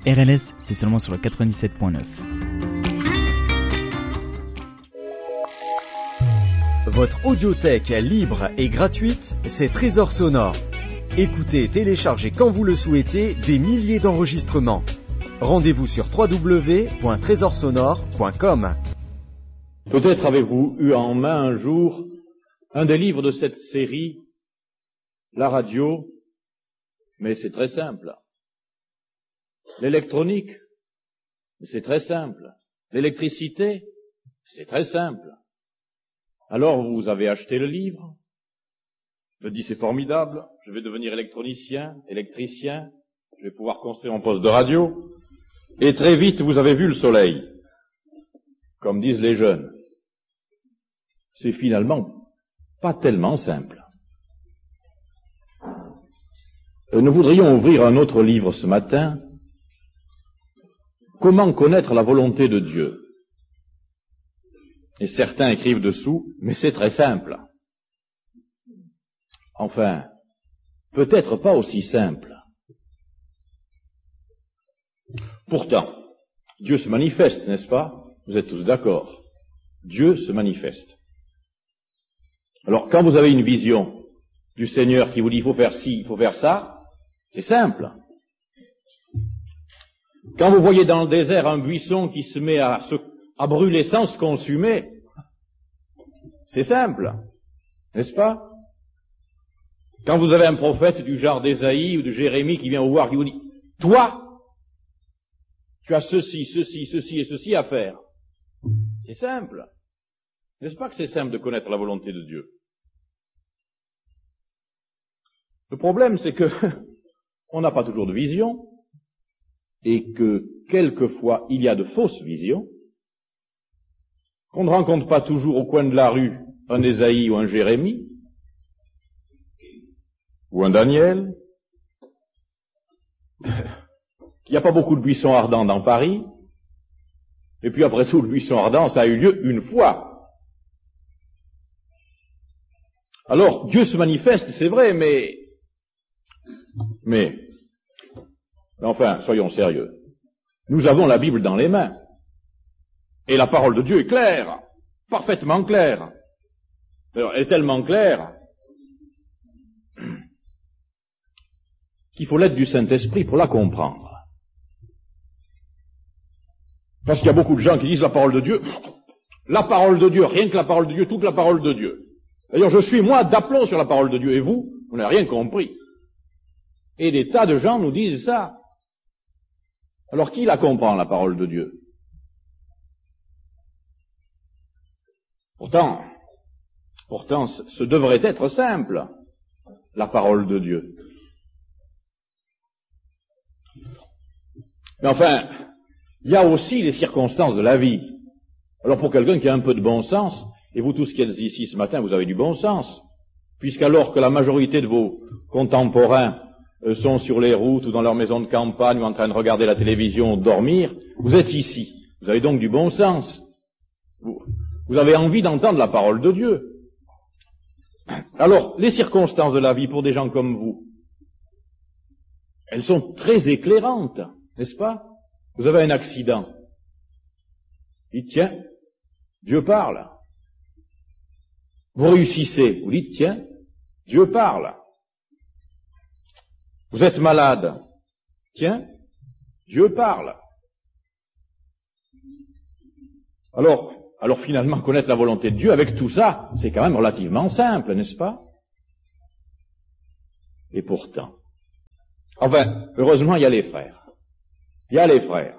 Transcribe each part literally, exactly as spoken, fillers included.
R L S, c'est seulement sur le quatre-vingt-dix-sept point neuf. Votre audiothèque libre et gratuite, c'est Trésor Sonore. Écoutez et téléchargez quand vous le souhaitez des milliers d'enregistrements. Rendez-vous sur w w w point trésor sonore point com. Peut-être avez-vous eu en main un jour un des livres de cette série, la radio, mais c'est très simple. L'électronique, c'est très simple. L'électricité, c'est très simple. Alors vous avez acheté le livre, je dis c'est formidable, je vais devenir électronicien, électricien, je vais pouvoir construire un poste de radio, et très vite vous avez vu le soleil, comme disent les jeunes. C'est finalement pas tellement simple. Nous voudrions ouvrir un autre livre ce matin, Comment connaître la volonté de Dieu. Et certains écrivent dessous, mais c'est très simple. Enfin, peut-être pas aussi simple. Pourtant, Dieu se manifeste, n'est-ce pas? Vous êtes tous d'accord. Dieu se manifeste. Alors, quand vous avez une vision du Seigneur qui vous dit il faut faire ci, il faut faire ça, c'est simple. Quand vous voyez dans le désert un buisson qui se met à, se, à brûler sans se consumer, c'est simple, n'est-ce pas? Quand vous avez un prophète du genre d'Ésaïe ou de Jérémie qui vient vous voir, qui vous dit « Toi, tu as ceci, ceci, ceci et ceci à faire », c'est simple. N'est-ce pas que c'est simple de connaître la volonté de Dieu? Le problème, c'est que on n'a pas toujours de vision, et que quelquefois il y a de fausses visions, qu'on ne rencontre pas toujours au coin de la rue un Ésaïe ou un Jérémie, ou un Daniel, qu'il n'y a pas beaucoup de buissons ardents dans Paris, et puis après tout, le buisson ardent, ça a eu lieu une fois. Alors, Dieu se manifeste, c'est vrai, mais, mais, enfin, soyons sérieux. Nous avons la Bible dans les mains. Et la parole de Dieu est claire, parfaitement claire. Alors, elle est tellement claire qu'il faut l'aide du Saint-Esprit pour la comprendre. Parce qu'il y a beaucoup de gens qui disent la parole de Dieu, la parole de Dieu, rien que la parole de Dieu, toute la parole de Dieu. D'ailleurs, je suis, moi, d'aplomb sur la parole de Dieu, et vous, vous n'avez rien compris. Et des tas de gens nous disent ça. Alors, qui la comprend, la parole de Dieu? Pourtant, pourtant, ce devrait être simple, la parole de Dieu. Mais enfin, il y a aussi les circonstances de la vie. Alors pour quelqu'un qui a un peu de bon sens, et vous tous qui êtes ici ce matin, vous avez du bon sens, puisqu'alors que la majorité de vos contemporains euh, sont sur les routes ou dans leur maison de campagne ou en train de regarder la télévision ou de dormir, vous êtes ici. Vous avez donc du bon sens. Vous, vous avez envie d'entendre la parole de Dieu. Alors, les circonstances de la vie pour des gens comme vous, elles sont très éclairantes, n'est-ce pas? Vous avez un accident. Dites, tiens, Dieu parle. Vous réussissez. Vous dites, tiens, Dieu parle. Vous êtes malade. Tiens, Dieu parle. Alors, alors finalement, connaître la volonté de Dieu avec tout ça, c'est quand même relativement simple, n'est-ce pas? Et pourtant, enfin, heureusement, il y a les frères. Il y a les frères.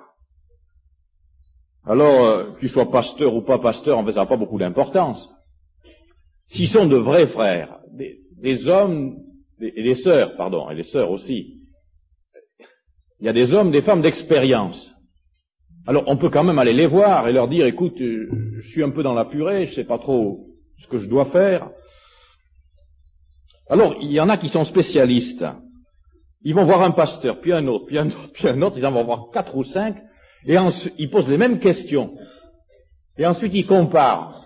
Alors, euh, qu'ils soient pasteurs ou pas pasteurs, en fait, ça n'a pas beaucoup d'importance. S'ils sont de vrais frères, des, des hommes, des, et des sœurs, pardon, et des sœurs aussi, il y a des hommes, des femmes d'expérience. Alors, on peut quand même aller les voir et leur dire, écoute, je suis un peu dans la purée, je sais pas trop ce que je dois faire. Alors, il y en a qui sont spécialistes. Ils vont voir un pasteur, puis un autre, puis un autre, puis un autre, ils en vont voir quatre ou cinq, et ensuite, ils posent les mêmes questions. Et ensuite, ils comparent.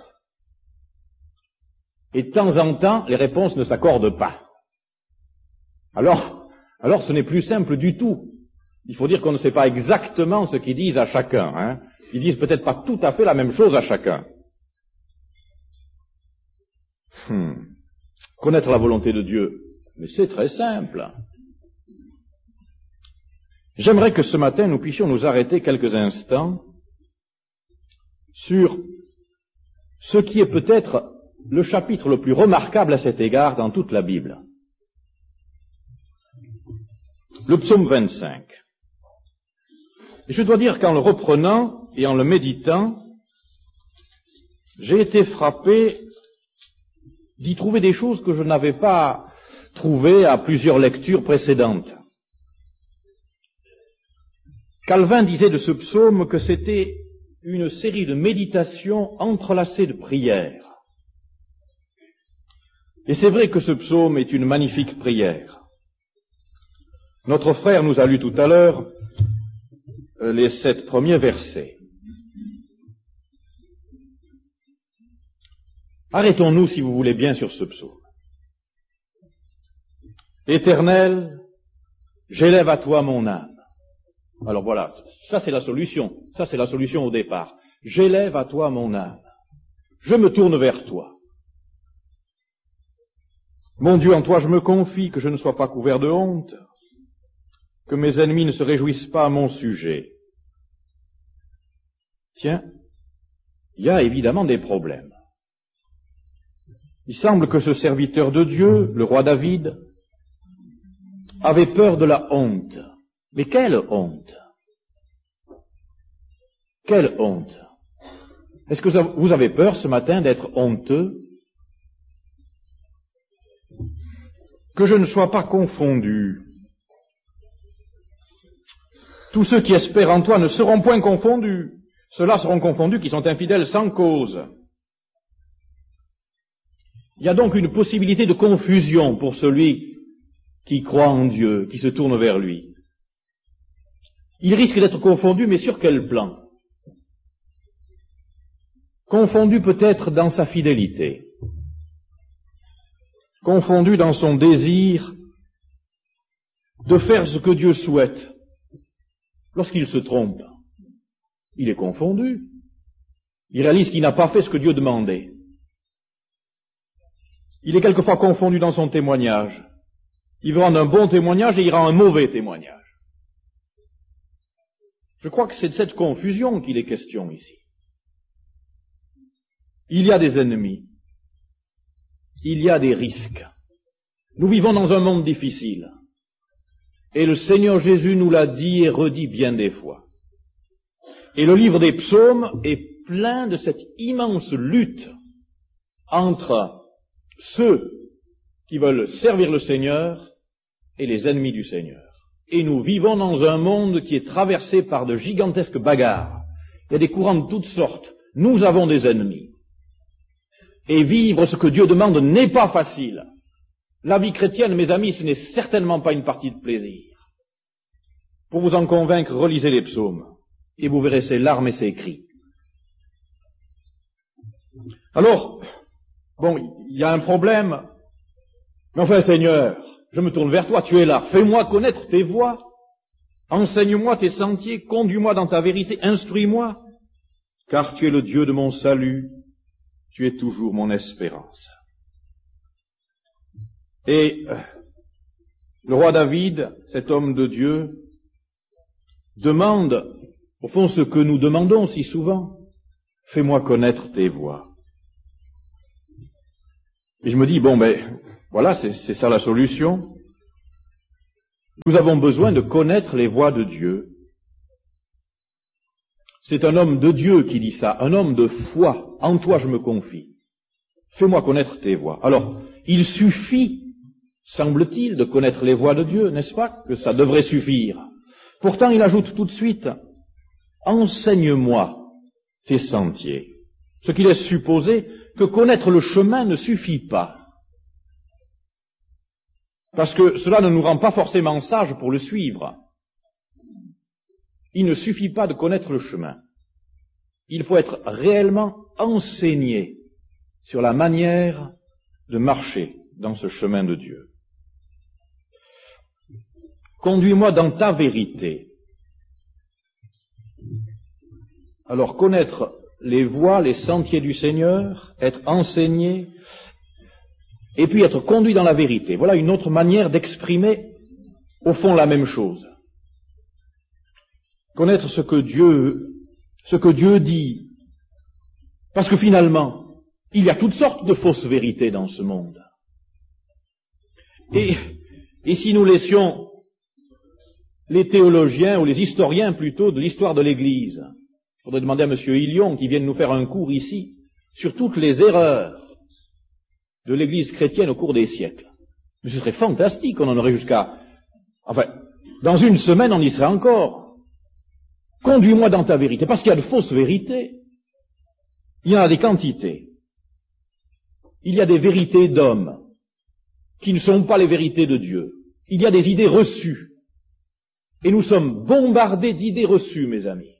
Et de temps en temps, les réponses ne s'accordent pas. Alors, alors ce n'est plus simple du tout Il faut dire qu'on ne sait pas exactement ce qu'ils disent à chacun. Hein. Ils disent peut-être pas tout à fait la même chose à chacun. Hmm. Connaître la volonté de Dieu, mais c'est très simple. J'aimerais que ce matin, nous puissions nous arrêter quelques instants sur ce qui est peut-être le chapitre le plus remarquable à cet égard dans toute la Bible. Le psaume vingt-cinq. Et je dois dire qu'en le reprenant et en le méditant, j'ai été frappé d'y trouver des choses que je n'avais pas trouvées à plusieurs lectures précédentes. Calvin disait de ce psaume que c'était une série de méditations entrelacées de prières. Et c'est vrai que ce psaume est une magnifique prière. Notre frère nous a lu tout à l'heure les sept premiers versets. Arrêtons-nous, si vous voulez bien, sur ce psaume. Éternel, j'élève à toi mon âme. Alors voilà, ça c'est la solution. Ça c'est la solution au départ. J'élève à toi mon âme. Je me tourne vers toi. Mon Dieu, en toi je me confie, que je ne sois pas couvert de honte, que mes ennemis ne se réjouissent pas à mon sujet. Tiens, il y a évidemment des problèmes. Il semble que ce serviteur de Dieu, le roi David, avait peur de la honte. Mais quelle honte? Quelle honte? Est-ce que vous avez peur ce matin d'être honteux? Que je ne sois pas confondu. Tous ceux qui espèrent en toi ne seront point confondus. Ceux-là seront confondus qui sont infidèles sans cause. Il y a donc une possibilité de confusion pour celui qui croit en Dieu, qui se tourne vers lui. Il risque d'être confondu, mais sur quel plan? Confondu peut-être dans sa fidélité, confondu dans son désir de faire ce que Dieu souhaite. Lorsqu'il se trompe, il est confondu. Il réalise qu'il n'a pas fait ce que Dieu demandait. Il est quelquefois confondu dans son témoignage. Il veut rendre un bon témoignage et il rend un mauvais témoignage. Je crois que c'est de cette confusion qu'il est question ici. Il y a des ennemis. Il y a des risques. Nous vivons dans un monde difficile. Et le Seigneur Jésus nous l'a dit et redit bien des fois. Et le livre des psaumes est plein de cette immense lutte entre ceux qui veulent servir le Seigneur et les ennemis du Seigneur. Et nous vivons dans un monde qui est traversé par de gigantesques bagarres. Il y a des courants de toutes sortes. Nous avons des ennemis. Et vivre ce que Dieu demande n'est pas facile. La vie chrétienne, mes amis, ce n'est certainement pas une partie de plaisir. Pour vous en convaincre, relisez les psaumes, et vous verrez ses larmes et ses cris. Alors, bon, il y a un problème, mais enfin, Seigneur, je me tourne vers toi, tu es là, fais-moi connaître tes voies, enseigne-moi tes sentiers, conduis-moi dans ta vérité, instruis-moi, car tu es le Dieu de mon salut, tu es toujours mon espérance. Et euh, le roi David, cet homme de Dieu, demande, au fond, ce que nous demandons si souvent, fais-moi connaître tes voies. Et je me dis, bon, ben, voilà, c'est, c'est ça la solution. Nous avons besoin de connaître les voies de Dieu. C'est un homme de Dieu qui dit ça, un homme de foi. En toi je me confie. Fais-moi connaître tes voies. Alors, il suffit, semble-t-il, de connaître les voies de Dieu, n'est-ce pas, que ça devrait suffire. Pourtant, il ajoute tout de suite, enseigne-moi tes sentiers. Ce qui laisse supposer que connaître le chemin ne suffit pas. Parce que cela ne nous rend pas forcément sages pour le suivre. Il ne suffit pas de connaître le chemin. Il faut être réellement enseigné sur la manière de marcher dans ce chemin de Dieu. Conduis-moi dans ta vérité. Alors connaître les voies, les sentiers du Seigneur, être enseigné, et puis être conduit dans la vérité. Voilà une autre manière d'exprimer, au fond, la même chose. Connaître ce que Dieu, ce que Dieu dit. Parce que finalement, il y a toutes sortes de fausses vérités dans ce monde. Et, et si nous laissions les théologiens, ou les historiens plutôt, de l'histoire de l'Église, il faudrait demander à M. Hillion, qui vienne nous faire un cours ici, sur toutes les erreurs de l'Église chrétienne au cours des siècles. Mais ce serait fantastique, on en aurait jusqu'à... Enfin, dans une semaine, on y serait encore. Conduis-moi dans ta vérité, parce qu'il y a de fausses vérités. Il y en a des quantités. Il y a des vérités d'hommes qui ne sont pas les vérités de Dieu. Il y a des idées reçues. Et nous sommes bombardés d'idées reçues, mes amis.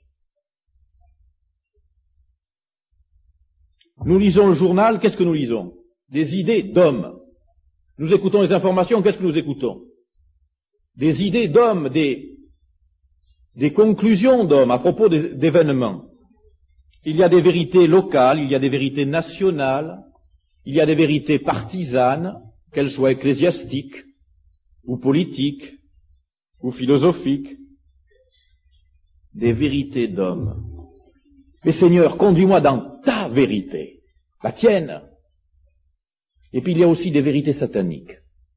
Nous lisons le journal, qu'est-ce que nous lisons? Des idées d'hommes. Nous écoutons les informations, qu'est-ce que nous écoutons? Des idées d'hommes, des, des conclusions d'hommes à propos des, d'événements. Il y a des vérités locales, il y a des vérités nationales, il y a des vérités partisanes, qu'elles soient ecclésiastiques, ou politiques, ou philosophiques, des vérités d'hommes. Mais Seigneur, conduis-moi dans ta vérité, la tienne. Et puis il y a aussi des vérités sataniques.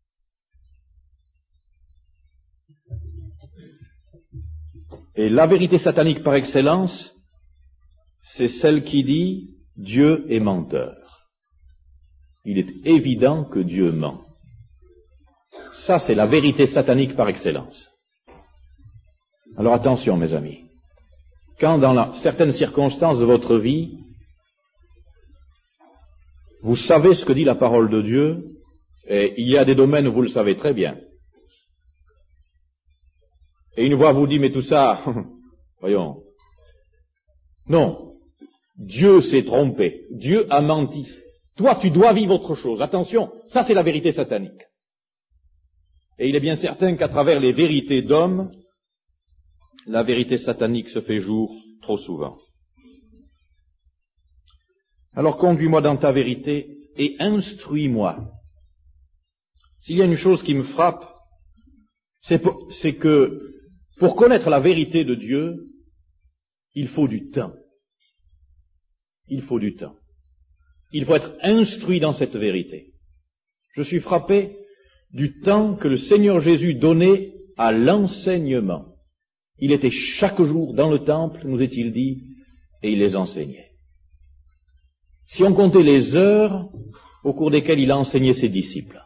Et la vérité satanique par excellence, c'est celle qui dit Dieu est menteur. Il est évident que Dieu ment. Ça, c'est la vérité satanique par excellence. Alors attention, mes amis. Quand dans la, certaines circonstances de votre vie, vous savez ce que dit la parole de Dieu, et il y a des domaines où vous le savez très bien. Et une voix vous dit, mais tout ça, voyons, non, Dieu s'est trompé, Dieu a menti. Toi, tu dois vivre autre chose. Attention, ça c'est la vérité satanique. Et il est bien certain qu'à travers les vérités d'hommes, la vérité satanique se fait jour trop souvent. Alors conduis-moi dans ta vérité et instruis-moi. S'il y a une chose qui me frappe, c'est, pour, c'est que pour connaître la vérité de Dieu, il faut du temps. Il faut du temps. Il faut être instruit dans cette vérité. Je suis frappé du temps que le Seigneur Jésus donnait à l'enseignement. Il était chaque jour dans le temple, nous est-il dit, et il les enseignait. Si on comptait les heures au cours desquelles il a enseigné ses disciples.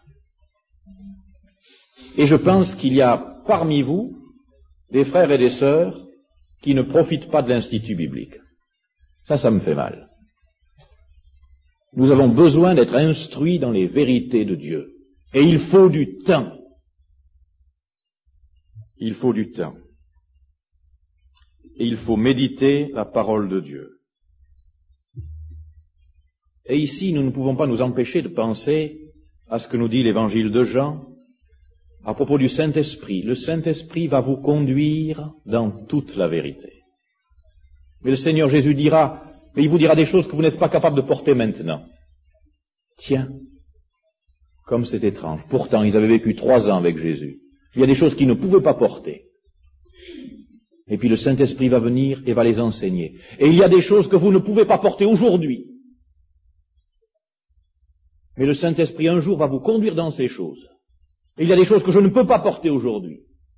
Et je pense qu'il y a parmi vous des frères et des sœurs qui ne profitent pas de l'institut biblique. Ça, ça me fait mal. Nous avons besoin d'être instruits dans les vérités de Dieu. Et il faut du temps. Il faut du temps. Et il faut méditer la parole de Dieu. Et ici, nous ne pouvons pas nous empêcher de penser à ce que nous dit l'évangile de Jean à propos du Saint-Esprit. Le Saint-Esprit va vous conduire dans toute la vérité. Mais le Seigneur Jésus dira, mais il vous dira des choses que vous n'êtes pas capable de porter maintenant. Tiens, comme c'est étrange. Pourtant, ils avaient vécu trois ans avec Jésus. Il y a des choses qu'ils ne pouvaient pas porter. Et puis le Saint-Esprit va venir et va les enseigner. Et il y a des choses que vous ne pouvez pas porter aujourd'hui. Mais le Saint-Esprit un jour va vous conduire dans ces choses. Et il y a des choses que je ne peux pas porter aujourd'hui.